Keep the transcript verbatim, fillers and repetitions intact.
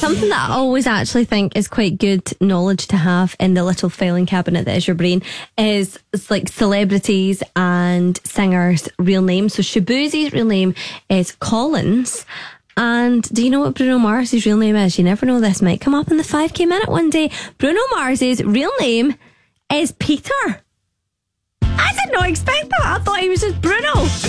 Something that I always actually think is quite good knowledge to have in the little filing cabinet that is your brain is it's like celebrities and singers' real names. So Shaboozie's real name is Collins. And do you know what Bruno Mars's real name is? You never know, this might come up in the five K minute one day. Bruno Mars's real name is Peter. I did not expect that. I thought he was just Bruno.